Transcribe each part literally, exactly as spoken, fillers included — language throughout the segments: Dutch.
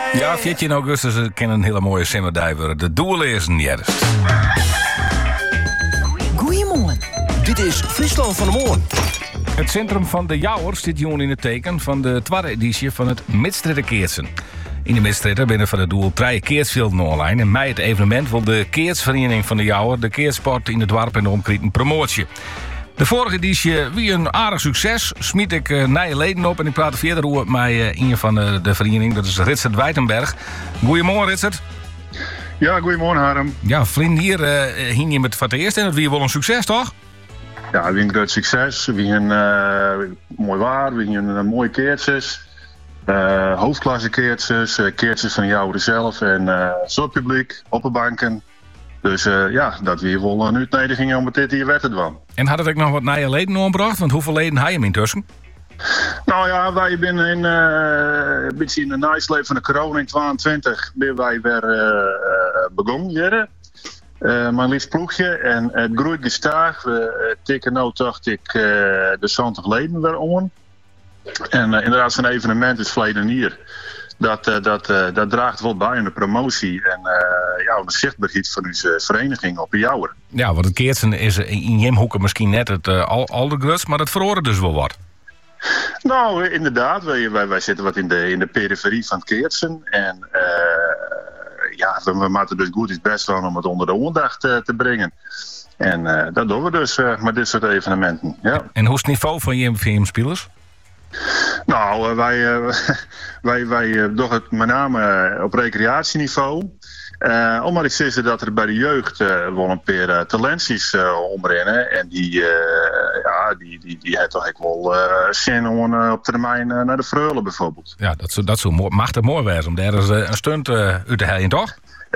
Ja, veertien augustus kennen een hele mooie simmerduiver. De doellezen eerst. Goeiemorgen. Dit is Friesland van de Moorn. Het centrum van de Jouwer zit jongen in het teken van de tweede editie van het Midstritter Keertsen. In de Midstritter binnen van het doel drie keertsvelden online. En mei het evenement wil de Keertsvereniging van de Jouwer de keertsport in het dorp en de omkrieten promotie. De vorige editie wie een aardig succes. Smiet ik uh, nieuwe leden op en ik praat verder over met uh, een van de, de vereniging. Dat is Ritsert Wijtenberg. Goedemorgen, Ritsert. Ja, goedemorgen, Harm. Ja, vriend, hier uh, hing je met voor het eerst en het wie wel een succes, toch? Ja, wie een groot succes. Wie een uh, mooi waar, wie een uh, mooie keertjes. Uh, hoofdklasse keertjes, uh, keertjes van jou zelf en uh, soort publiek, opperbanken. Dus uh, ja, dat we hier wel een uitnodiging om het dit hier werd het wel. En had het ook nog wat nieuwe leden omgebracht? Want hoeveel leden had je hem intussen? Nou ja, wij zijn in, uh, een beetje in de nasleep van de corona in tweeëntwintig ben wij weer uh, uh, begonnen weer. Uh, mijn liefst ploegje en het groeit gestaag. We uh, tikken nu dacht ik uh, de zestig leden weer om. En uh, inderdaad, zo'n evenement is verleden hier. Dat, uh, dat, uh, dat draagt wel bij aan de promotie en uh, ja, de zichtbaarheid van onze vereniging op de Jouwer. Ja, want het keertsen is in Jemhoeken misschien net het uh, al, allergrootst, maar dat verhoorde dus wel wat. Nou, inderdaad. Wij, wij, wij zitten wat in de, in de periferie van het keertsen. En uh, ja, we, we maken dus goed het best van om het onder de aandacht uh, te brengen. En uh, dat doen we dus uh, met dit soort evenementen. Ja. En hoe is het niveau van je V M-spelers? Nou, wij, uh, wij, wij uh, doen het met name uh, op recreatieniveau. Uh, omdat ik zie dat er bij de jeugd uh, wel een paar uh, talentjes uh, omrennen. En die, uh, ja, die, die, die heeft toch echt wel uh, zin om uh, op termijn uh, naar de Freulen bijvoorbeeld. Ja, dat zou, dat zou mo- machtig mooi zijn om daar eens uh, een stunt uh, uit te halen, toch?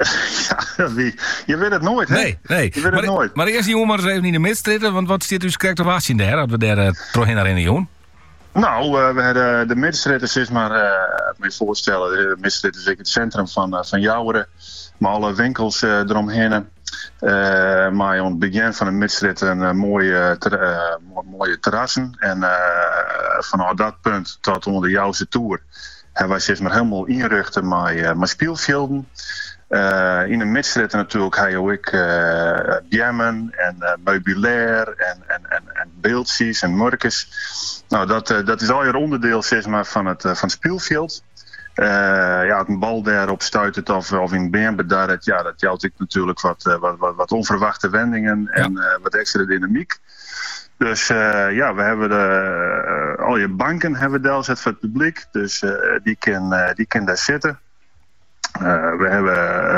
Ja, wie, je weet het nooit, hè? Nee, nee. Je weet maar, het nooit. Maar eerst die jongen maar eens even in de midstritten, want wat zit dus correct op was in daar, dat we daar uh, toch in naar in de jongen? Nou, uh, we hebben de midstritters is maar, uh, moet je voorstellen, de midstritters is het centrum van, uh, van Jouweren. Met alle winkels uh, eromheen. Uh, maar aan het begin van de midstrit een uh, mooie, ter, uh, mooie terrassen. En uh, vanaf dat punt tot onder de Jouwse Tour hebben wij steeds maar helemaal inrichten met, uh, met speelvelden. Uh, in de midstrit natuurlijk heb je ook uh, jammen en uh, meubilair en, en, en, en beeldjes en murkes. Nou, dat, uh, dat is al je onderdeel zeg maar, van, het, uh, van het speelveld. Uh, ja, het een bal daarop stuit of, of in been bedarret, ja, dat jouwt ik natuurlijk wat, uh, wat, wat, wat onverwachte wendingen en uh, wat extra dynamiek. Dus uh, ja, we hebben de, uh, al je banken hebben we deel zet voor het publiek, dus uh, die kan uh, die kan daar zitten. Uh, we hebben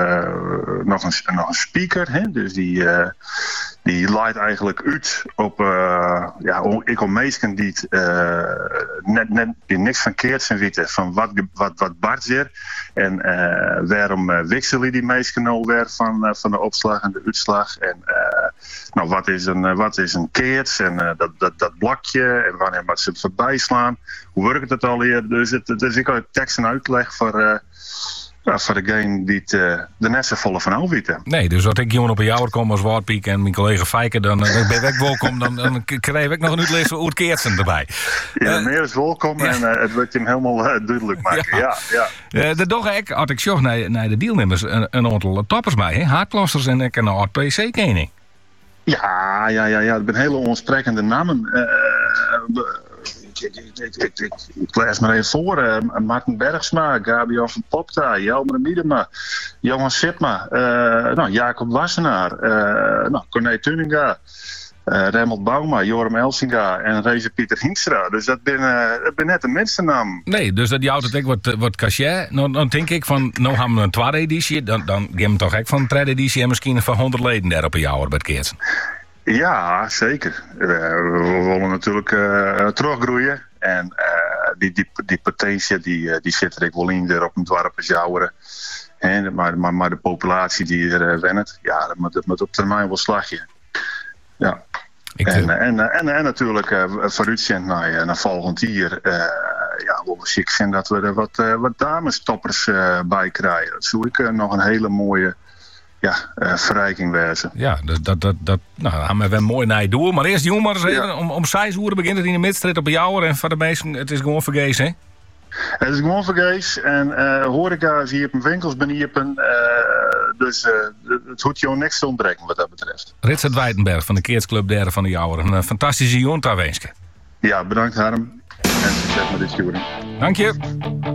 uh, nog, een, nog een speaker, hè? Dus die, uh, die leidt eigenlijk uit op, uh, ja, ik om meesken die uh, net, net die niks van keert zijn weten van wat, wat, wat Bart zegt. En uh, waarom uh, wisselen die meesken nou weer van, uh, van de opslag en de uitslag. En uh, nou, wat is een, uh, wat is een keert en uh, dat, dat, dat blokje en wanneer moet ze het voorbij slaan. Hoe werkt het al hier? Dus, het, dus ik heb tekst en uitleg voor... Uh, Ja, voor degene die het uh, de net zo volle van al weten. Nee, dus als ik jongen op een jouwer kom als Woordpiek en mijn collega Fijker, dan, dan ben ik welkom. Dan, dan krijg ik nog een uitlezen hoe het keertsen erbij. Ja, uh, meer is welkom ja. En uh, het wordt je hem helemaal uh, duidelijk maken. Ja. Ja, ja. Uh, de dag ik had ik zocht naar, naar de deelnemers een, een aantal toppers bij, hè? Haarklosters en ik een oud P C-kening. Ja, ja, ja, ja. Het zijn hele onsprekende namen. Uh, Ik, ik, ik, ik, ik, ik lees maar even voor. Uh, Martin Bergsma, Gabriel van Popta, Jelmer Miedema, Johan Sipma, uh, nou, Jacob Wassenaar, uh, nou, Corné Tuninga, uh, Remmelt Bauma, Joram Elsinga en Reze Pieter Hinstra. Dus dat ben, uh, dat ben net de mensennaam. Nee, dus dat jouwt het ook wat, wat cachet. Nou, dan denk ik van, nou hebben we een tweede editie, dan, dan gaan we toch ook van een tweede editie en misschien van honderd leden daar op een jouwer bij het keertsen. Ja, zeker. Uh, we willen natuurlijk uh, teruggroeien. En uh, die, die, die potentie die, uh, die zit er wel in er op een dorp als Jouweren. En, maar, maar, maar de populatie die er uh, wennet, ja, dat moet, dat moet op termijn wel slagje. Ja. Ik en, uh, en, uh, en, uh, en natuurlijk uh, vooruitzien naar, uh, naar volgend jaar. Uh, ja, we ziek zijn dat we er wat, uh, wat damestoppers uh, bij krijgen. Dat zou ik uh, nog een hele mooie... Ja, uh, verrijking wezen. Ja, dat, dat, dat, dat nou, gaan we wel mooi naar je door. Maar eerst, jongen, maar eens even, ja. om, om zes uur begint het in de midstrit op Jouwer. En voor de meesten, het is gewoon vergezen, hè? Het is gewoon vergees en uh, horeca is hier op winkels beniepen. Uh, dus uh, het hoeft jou niks te ontbreken wat dat betreft. Richard Wijtenberg van de Keertsclub Derde van de Jouwer. Een uh, fantastische jonta wenske. Ja, bedankt Harm. En succes met dit sturen. Dank je.